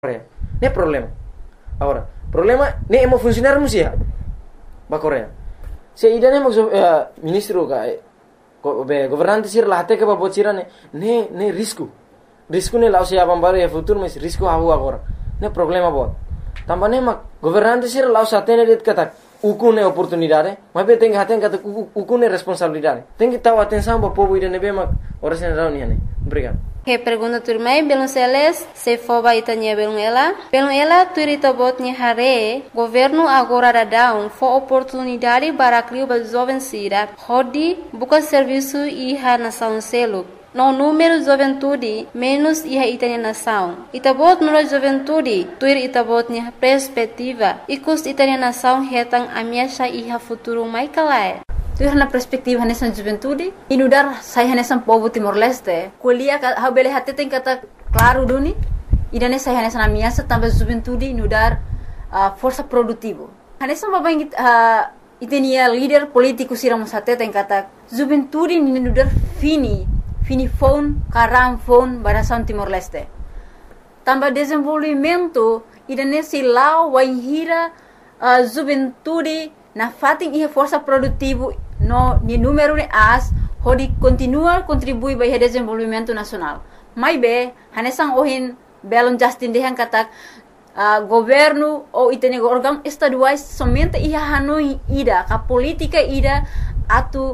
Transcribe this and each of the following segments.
Coreia. Não é problema. Agora, problema não é funcionar música. Ba Coreia. Se ida nem ministro governante sir lah te que ba botira ne risco. Risco ne lao se abambaro e futuro mas risco agora. Não é problema bot. Também mak governante sir lao sa tene det kata uku ne oportunidade, mas be tem haten kata uku ne responsabilidade. Tem que estar atenção ba povo ida ne be mak ora sen rauni ne. Obrigado. Que pergunta turmai belum seles se foba itanya belum ela turita botnya hare governo agora dadão fo oportunidade para criar ba jovem sira hodi buka serviço iha nação selo no número juventude menos iha itanya nação itabot no juventude tuir itabotnya perspectiva ikus itanya nação hetang amiasha iha futuro mai kalai. Tuh na perspektiva nessa juventude inudar saya nessa povo Timor-Leste kuliah ha bele hati tem kata claro duni idane saya nessa amiasa tambah juventude inudar força produtivo nessa babang itenia líder político siramos hati tem kata juventude inudar fini phone karam phone barasan Timor-Leste tambah desenvolvimento idane silau waihira juventude na fating ihe força produtivo no ni número de as hodi continua contribui para o desenvolvimento nacional. Mai be hanesang ohin belon Justin dehan katak governo ou itene órgão estaduais somente ia hanoi ida ka política ida atu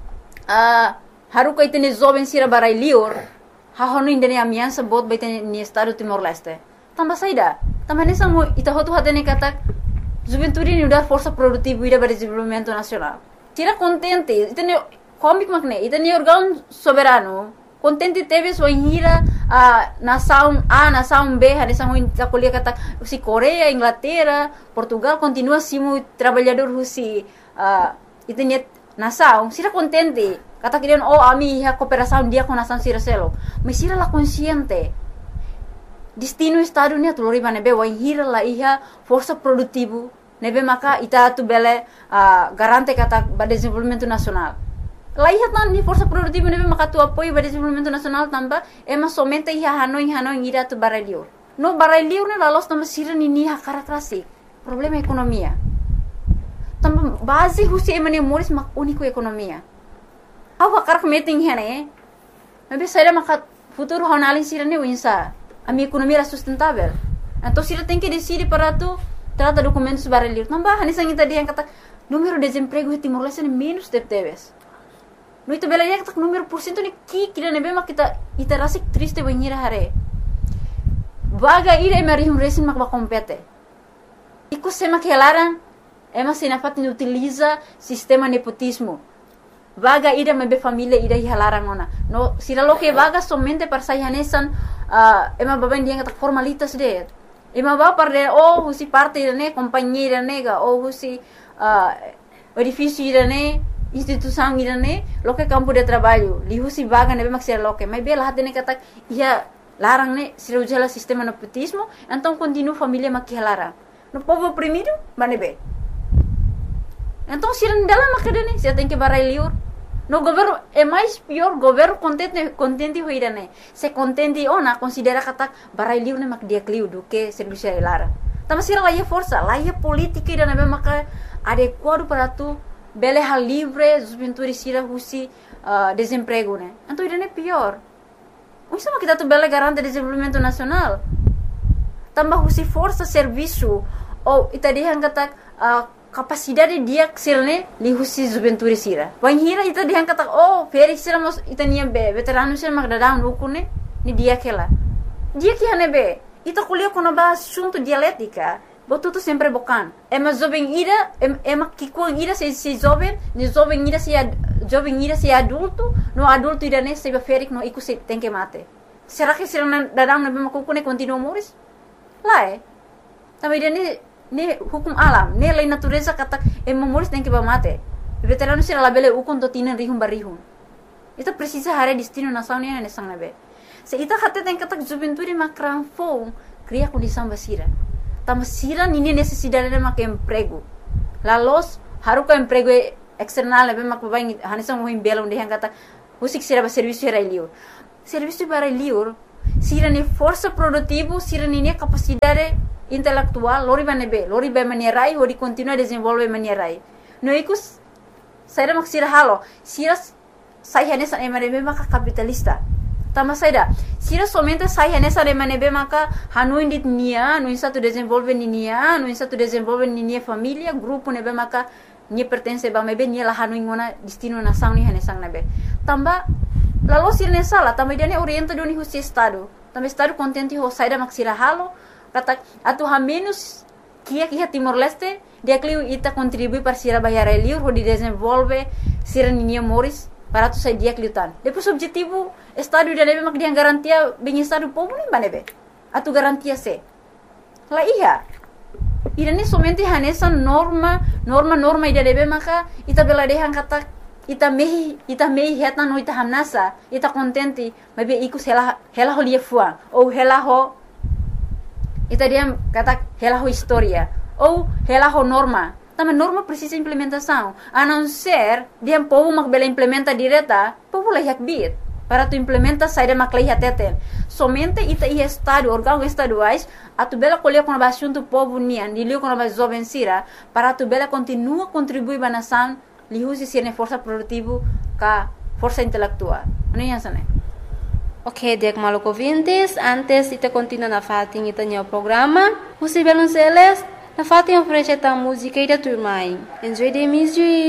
haruka itene jovem sira barai lior ha hanoi indene amiança bot ba itene ni estado Timor-Leste. Tambah saida tambah hanesang ita hotu hatene katak juventude ni udar força produtiva ida para desenvolvimento nacional. Tira contente, itene comic makne, itene órgão soberano. Contente teve sua inhira nação A, nação B, hadisa ho intakolia kata si Coreia, Inglaterra, Portugal continua simu trabalhador husi itene nação. Sira contente, kata kirian ami ha cooperação dia com nação sira selo. Mas sira la consciente. Destino estado ni atulori nebe wa inhira la iha força produtivo nebe maka ita tu bele garante kata ba desenvolvimento nacional. La iha tan ni força produtivo nebe maka tu apoio ba desenvolvimento nacional tamba ema somente iha hanoi ira tu baralior. No baralior ne la los tamba sira ni ha karakterasi. Problema ekonomia. Tamba base husi emane moris mak único ekonomia. Awa karak meeting hene. Nebe saira maka futuro honalin sira ne winsa. A minha economia era sustentável. Então, se tem que decidir para tu trata documentos baralhos. Não vai, nem sangue tadi yang kata número de desemprego di Timor-Leste menos de teves. No itu bela yang kata número porcento ni kira nebe mak kita rasik triste banhira hare. Vaga ira emari resin mak compete. Iku sema que laran ema senafat ni utiliza sistema nepotismo. Vaga ida mebe família ida hilarang ona. No sira lo que vaga somente para sayanesan ema baben dia kata formalitas de. Ema ba parde husi parte ne companheira nega ou husi edifício ida ne instituição ida ne lo que campo de trabalho. Li husi vaga nebe mak sira lo que. Mas bela hatene kata ia larang ne sira ujala sistema nepotismo, então continua família mak hilarang. No povo oprimido, banebe. Então, se não dá uma cadena, você tem que barar liur. No governo é mais pior, governo contente hoira né. Se contente ona considera kata barar liur né mak dia kliu do que serviço lara. Tapi se lá é força, lá é política ida né maka adequado para tu beleha livre, juventude sira husi desemprego né. Então ida né pior. Isso é kita tu bele garante desenvolvimento nacional. Tambah husi força serviço ou itadihan kata capacidade dia xilne li husi juventude sira. Wanhira ita dihan kata feri sira mos ita niya be veterano sira magdadaun ukune ni dia kela. Dia que hanebe ita kuliah kono ba assunto dialética. Botuto sempre bocan. Ema jovem ira ema kikuang ira se jovem, ni jovem ira se adulto, no adulto ira ne se feri no iku se tem que mate. Será que sira dadaun nabe makukune continua moris? Lá Tapi dia ni hukum alam, ni lei natureza kata moris tem que mate. Veterano sira labele ukun to tinan rihun barihun. Itu precisa hare destino nação ni ne sang nabe. Se ita kata tem kata juventude makran fo cria condição basira. Tama sira ni necessidade de mak emprego. Lalos haruka emprego external nabe mak babaing hanisang mo belong de kata usik sira ba serviço era liur. Serviço para liur sirani força produtivo, sirani capacidade intelectual, lori ba manierai, hodi continua desenvolve manierai. No ikus, saya mak sira halo, sira saya nesa emanebe maka kapitalista. Tama saya sira somente saya nesa emanebe maka hanuin dit nia, no satu desenvolve nia, no satu desenvolve nia família, grupo nebe maka nia pertence ba mebe nia la hanuin ngona destino na sang ni hanesang nebe. Tamba lalu sira nesa la, tamba dia orienta doni husi estado. Tamba estado contente ho saya mak sira halo, kata atu ha menos kia Timor Leste dia kliu ita contribui para sira bayar liur ho di desenvolve sira nia moris para tu sai dia kliutan. Depois objetivo estado dia nebe mak dia garantia bem estado povo nem banebe. Atu garantia se. La iya. Ida ni somente hanesa norma ida nebe maka ita bela dehan kata ita mehi heta no ita hamnasa ita contente mabe ikus hela ho lia fua ou hela ho ita dia kata hela ho historia ou hela ho norma. Também norma precisa implementação. A não ser dia povo mak bela implementa direta, povo layak bit para tu implementa saída mak layak teten. Somente ita i estado órgãos estaduais a tu bela colher com o assunto povo nian, de liu com o jovem sira para tu bela continua contribuir ba nação, lihusi sirne força produtivo ka força intelectual. Ano yan sana? Ok, Diak Maluk ouvintes, antes ita continua na fatin ita nyo programa, Husi Belonceles, na fatin oferece ta música ida turmai. Enjoy the music.